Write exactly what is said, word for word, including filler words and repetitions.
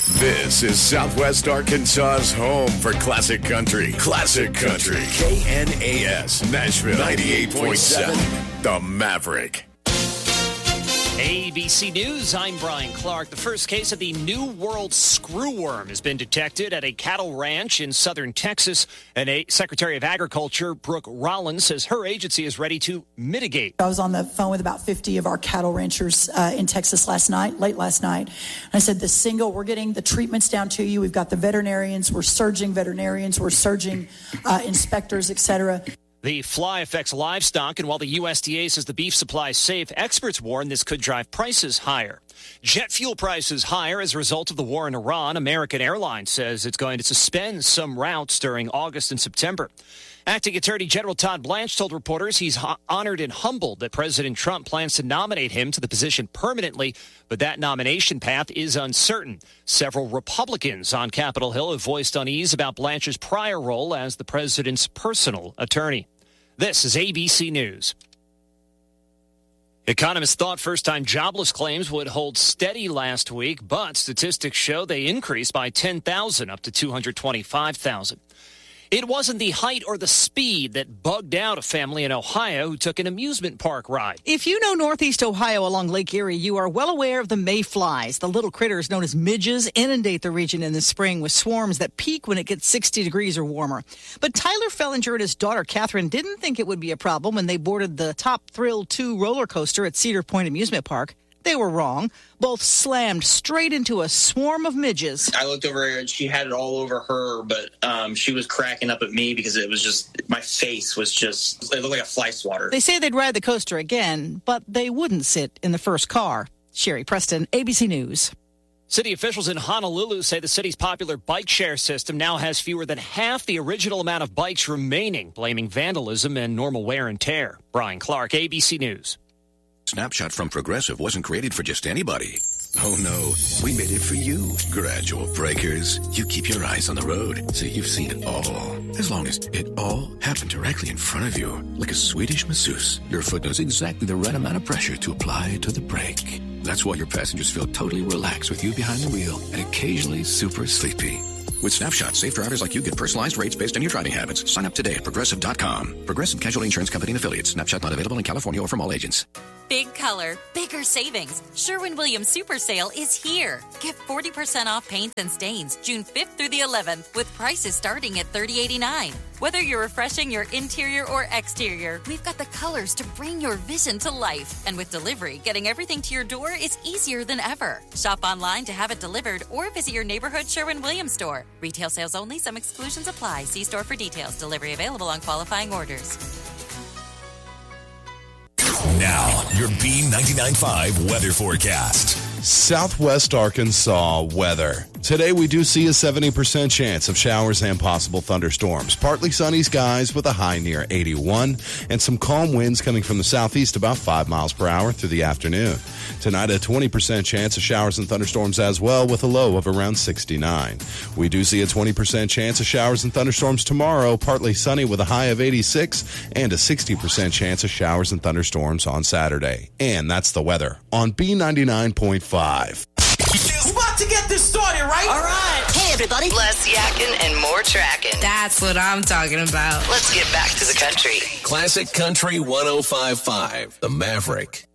This is Southwest Arkansas's home for classic country. Classic Country. K N A S, Nashville ninety-eight point seven, The Maverick. A B C News, I'm Brian Clark. The first case of the New World screwworm has been detected at a cattle ranch in southern Texas. And a Secretary of Agriculture, Brooke Rollins, says her agency is ready to mitigate. I was on the phone with about fifty of our cattle ranchers uh, in Texas last night, late last night. I said, the single, we're getting the treatments down to you. We've got the veterinarians. We're surging veterinarians. We're surging uh, inspectors, et cetera. The fly affects livestock, and while the U S D A says the beef supply is safe, experts warn this could drive prices higher. Jet fuel prices higher as a result of the war in Iran. American Airlines says it's going to suspend some routes during August and September. Acting Attorney General Todd Blanche told reporters he's ho- honored and humbled that President Trump plans to nominate him to the position permanently, but that nomination path is uncertain. Several Republicans on Capitol Hill have voiced unease about Blanche's prior role as the president's personal attorney. This is A B C News. Economists thought first-time jobless claims would hold steady last week, but statistics show they increased by ten thousand, up to two hundred twenty-five thousand. It wasn't the height or the speed that bugged out a family in Ohio who took an amusement park ride. If you know Northeast Ohio along Lake Erie, you are well aware of the mayflies. The little critters known as midges inundate the region in the spring with swarms that peak when it gets sixty degrees or warmer. But Tyler Fellinger and his daughter Catherine didn't think it would be a problem when they boarded the Top Thrill two roller coaster at Cedar Point Amusement Park. They were wrong. Both slammed straight into a swarm of midges. I looked over her and she had it all over her, but um, she was cracking up at me because it was just, my face was just, it looked like a fly swatter. They say they'd ride the coaster again, but they wouldn't sit in the first car. Sherry Preston, A B C News. City officials in Honolulu say the city's popular bike share system now has fewer than half the original amount of bikes remaining, blaming vandalism and normal wear and tear. Brian Clark, A B C News. Snapshot from Progressive wasn't created for just anybody. Oh no, we made it for you. Gradual breakers. You keep your eyes on the road, so you've seen it all. As long as it all happened directly in front of you, like a Swedish masseuse, your foot knows exactly the right amount of pressure to apply to the brake. That's why your passengers feel totally relaxed with you behind the wheel and occasionally super sleepy. With Snapshot, safe drivers like you get personalized rates based on your driving habits. Sign up today at Progressive dot com. Progressive Casualty Insurance Company and Affiliates. Snapshot not available in California or from all agents. Big color, bigger savings. Sherwin-Williams Super Sale is here. Get forty percent off paints and stains June fifth through the eleventh with prices starting at thirty eighty-nine. Whether you're refreshing your interior or exterior, we've got the colors to bring your vision to life. And with delivery, getting everything to your door is easier than ever. Shop online to have it delivered or visit your neighborhood Sherwin-Williams store. Retail sales only. Some exclusions apply. See store for details. Delivery available on qualifying orders. Now, your B ninety-nine point five weather forecast. Southwest Arkansas weather. Today we do see a seventy percent chance of showers and possible thunderstorms. Partly sunny skies with a high near eighty-one and some calm winds coming from the southeast about five miles per hour through the afternoon. Tonight a twenty percent chance of showers and thunderstorms as well with a low of around sixty-nine. We do see a twenty percent chance of showers and thunderstorms tomorrow, partly sunny with a high of eighty-six and a sixty percent chance of showers and thunderstorms on Saturday. And that's the weather on B ninety-nine point five. We're about to get this started, right? All right. Hey, everybody. Less yakking and more tracking. That's what I'm talking about. Let's get back to the country. Classic Country one oh five point five, The Maverick.